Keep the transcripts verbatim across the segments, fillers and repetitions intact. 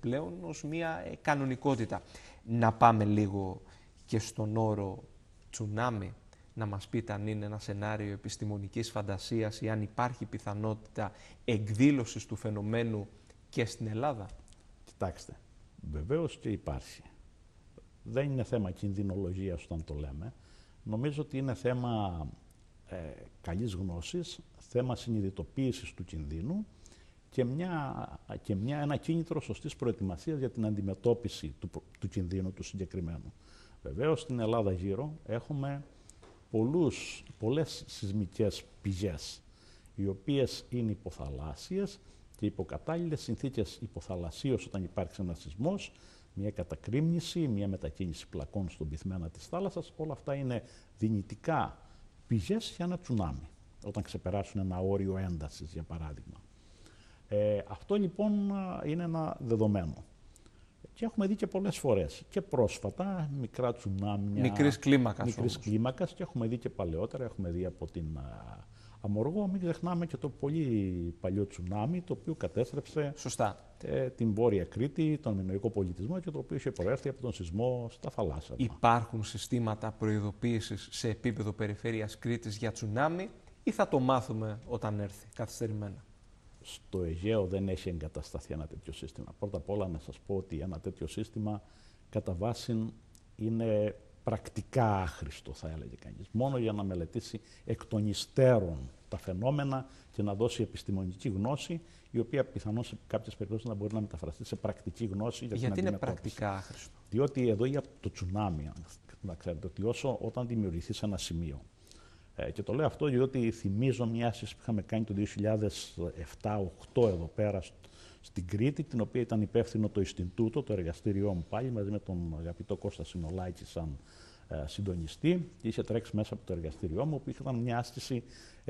πλέον ως μια ε, κανονικότητα. Να πάμε λίγο και στον όρο τσουνάμι, να μας πείτε αν είναι ένα σενάριο επιστημονικής φαντασίας ή αν υπάρχει πιθανότητα εκδήλωσης του φαινομένου και στην Ελλάδα. Κοιτάξτε, βεβαίως και υπάρχει. Δεν είναι θέμα κινδυνολογίας όταν το λέμε. Νομίζω ότι είναι θέμα ε, καλής γνώσης, θέμα συνειδητοποίησης του κινδύνου και, μια, και μια, ένα κίνητρο σωστής προετοιμασίας για την αντιμετώπιση του, του κινδύνου του συγκεκριμένου. Βεβαίως στην Ελλάδα γύρω έχουμε πολλούς, πολλές σεισμικές πηγές, οι οποίες είναι υποθαλάσσιες και υποκατάλληλες συνθήκες υποθαλασσίως όταν υπάρξει ένας σεισμός, μια κατακρήμνηση, μια μετακίνηση πλακών στον πυθμένα της θάλασσας, όλα αυτά είναι δυνητικά πηγές για ένα τσουνάμι, όταν ξεπεράσουν ένα όριο έντασης, για παράδειγμα. Ε, αυτό λοιπόν είναι ένα δεδομένο. Και έχουμε δει και πολλές φορές, και πρόσφατα, μικρά τσουνάμια. Μικρής κλίμακας Μικρής όμως. κλίμακας, και έχουμε δει και παλαιότερα, έχουμε δει από την α, Αμοργό, μην ξεχνάμε και το πολύ παλιό τσουνάμι, το οποίο κατέστρεψε Σωστά. Ε, την Βόρεια Κρήτη, τον μινωικό πολιτισμό, και το οποίο είχε προέρθει από τον σεισμό στα θαλάσσια. Υπάρχουν συστήματα προειδοποίησης σε επίπεδο περιφέρειας Κρήτης για τσουνάμι ή θα το μάθουμε όταν έρθει καθυστερημένα? Στο Αιγαίο δεν έχει εγκατασταθεί ένα τέτοιο σύστημα. Πρώτα απ' όλα να σας πω ότι ένα τέτοιο σύστημα κατά βάση είναι πρακτικά άχρηστο, θα έλεγε κανείς. Μόνο για να μελετήσει εκ των υστέρων τα φαινόμενα και να δώσει επιστημονική γνώση, η οποία πιθανώς σε κάποιες περιπτώσεις να μπορεί να μεταφραστεί σε πρακτική γνώση για την Γιατί είναι αντιμετώπιση. πρακτικά άχρηστο? Διότι εδώ για το τσουνάμι, να ξέρετε ότι όσο όταν δημιουργηθεί σε ένα σημείο, ε, και το λέω αυτό διότι θυμίζω μια άσκηση που είχαμε κάνει το δύο χιλιάδες επτά οκτώ εδώ πέρα στην Κρήτη, την οποία ήταν υπεύθυνο το Ινστιτούτο, το εργαστήριό μου πάλι, μαζί με τον αγαπητό Κώστα Συνολάκη σαν ε, συντονιστή, και είχε τρέξει μέσα από το εργαστήριό μου, που ήταν μια άσκηση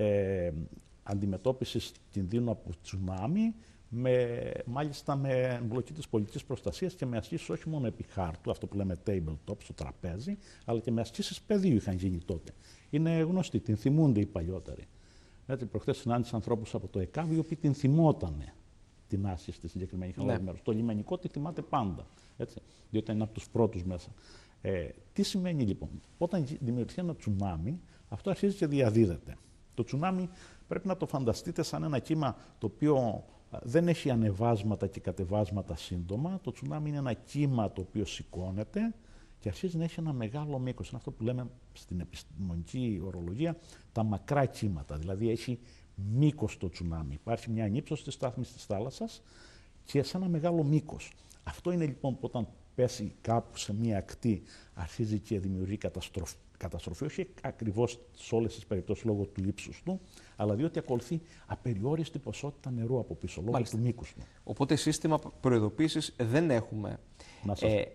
ε, αντιμετώπισης κινδύνου από τσουνάμι, με, μάλιστα με εμπλοκή της πολιτικής προστασίας και με ασκήσεις όχι μόνο επί χάρτου, αυτό που λέμε tabletop, στο τραπέζι, αλλά και με ασκήσεις πεδίου είχαν γίνει τότε. Είναι γνωστή, την θυμούνται οι παλιότεροι. Έτσι, προχθές συνάντησα ανθρώπους από το ΕΚΑΒ, οι οποίοι την θυμότανε την άσκηση τη συγκεκριμένη. Είχαν λάβει μέρος. Το λιμενικό τη θυμάται πάντα, έτσι, διότι είναι από τους πρώτους μέσα. Ε, τι σημαίνει λοιπόν? Όταν δημιουργηθεί ένα τσουνάμι, αυτό αρχίζει και διαδίδεται. Το τσουνάμι πρέπει να το φανταστείτε σαν ένα κύμα το οποίο δεν έχει ανεβάσματα και κατεβάσματα σύντομα. Το τσουνάμι είναι ένα κύμα το οποίο σηκώνεται και αρχίζει να έχει ένα μεγάλο μήκος. Είναι αυτό που λέμε στην επιστημονική ορολογία τα μακρά κύματα. Δηλαδή έχει μήκος το τσουνάμι. Υπάρχει μια ανύψωση της στάθμης της θάλασσας και σε ένα μεγάλο μήκος. Αυτό είναι λοιπόν που όταν πέσει κάπου σε μια ακτή αρχίζει και δημιουργεί καταστροφή. Καταστροφή, όχι ακριβώς σε όλες τις περιπτώσεις λόγω του ύψους του, αλλά διότι ακολουθεί απεριόριστη ποσότητα νερού από πίσω, λόγω Μάλιστα. του μήκους του. Οπότε σύστημα προειδοποίησης δεν έχουμε. Να σας, ε,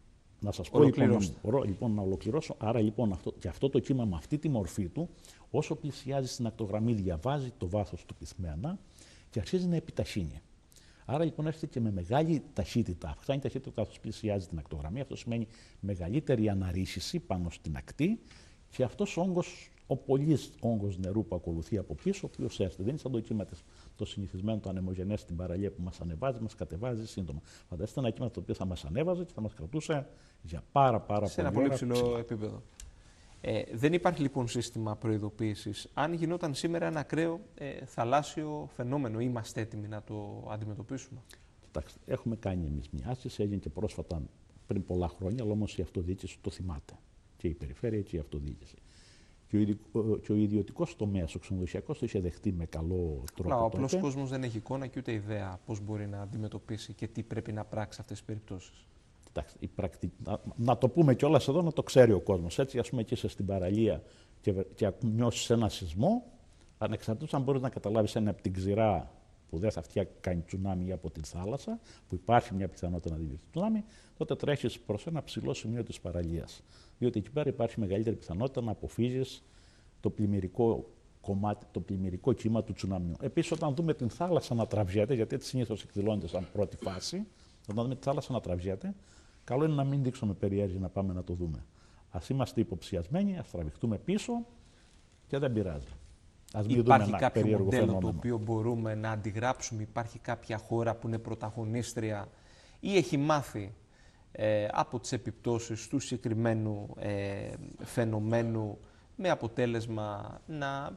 να σας πω λοιπόν να, λοιπόν να ολοκληρώσω. Άρα λοιπόν αυτό, και αυτό το κύμα με αυτή τη μορφή του, όσο πλησιάζει στην ακτογραμμή, διαβάζει το βάθος του πυθμένα και αρχίζει να επιταχύνει. Άρα λοιπόν έρχεται και με μεγάλη ταχύτητα. Αυξάνει η ταχύτητα καθώς πλησιάζει την ακτογραμμή. Αυτό σημαίνει μεγαλύτερη αναρρύσιση πάνω στην ακτή και αυτός ο όγκος, ο πολύς όγκος νερού που ακολουθεί από πίσω, ο οποίος έρχεται. Δεν είναι σαν το κύμα το συνηθισμένο, το ανεμογενές στην παραλία που μας ανεβάζει, μας κατεβάζει σύντομα. Φανταστείτε ένα κύμα το οποίο θα μας ανέβαζε και θα μας κρατούσε για πάρα πάρα σε πολύ ένα πολύ ψηλό ψηλά. επίπεδο. Ε, δεν υπάρχει λοιπόν σύστημα προειδοποίησης. Αν γινόταν σήμερα ένα ακραίο ε, θαλάσσιο φαινόμενο, είμαστε έτοιμοι να το αντιμετωπίσουμε? Κοιτάξτε, έχουμε κάνει εμείς μια άσκηση, έγινε και πρόσφατα πριν πολλά χρόνια, αλλά όμως η αυτοδιοίκηση το θυμάται. Και η περιφέρεια και η αυτοδιοίκηση. Και ο, και ο ιδιωτικός τομέας, ο ξενοδοχειακός, το είχε δεχτεί με καλό τρόπο. Ο απλός κόσμος δεν έχει εικόνα και ούτε ιδέα πώς μπορεί να αντιμετωπίσει και τι πρέπει να πράξει αυτές τις περιπτώσεις. Κοιτάξτε, η πρακτι... να, να το πούμε κιόλας εδώ, να το ξέρει ο κόσμος. Έτσι, ας πούμε, και είσαι στην παραλία και, και νιώσεις ένα σεισμό, ανεξαρτήτως αν μπορείς να καταλάβεις ένα από την ξηρά που δεν θα φτιάξει κάνει τσουνάμι ή από την θάλασσα, που υπάρχει μια πιθανότητα να δημιουργηθεί τσουνάμι, τότε τρέχεις προς ένα ψηλό σημείο της παραλίας. Διότι εκεί πέρα υπάρχει μεγαλύτερη πιθανότητα να αποφύγεις το πλημμυρικό κομμάτι, το πλημμυρικό κύμα του τσουναμιού. Επίσης, όταν δούμε την θάλασσα να τραβιέται, γιατί έτσι συνήθως εκδηλώνεται σαν πρώτη φάση, όταν δούμε τη θάλασσα να τραβιέται, καλό είναι να μην δείξουμε περιέργεια να πάμε να το δούμε. Ας είμαστε υποψιασμένοι, ας τραβηχτούμε πίσω και δεν πειράζει. Ας μην υπάρχει δούμε κάποιο μοντέλο φαινόμενο. το οποίο μπορούμε να αντιγράψουμε, υπάρχει κάποια χώρα που είναι πρωταγωνίστρια ή έχει μάθει ε, από τις επιπτώσεις του συγκεκριμένου ε, φαινομένου, με αποτέλεσμα να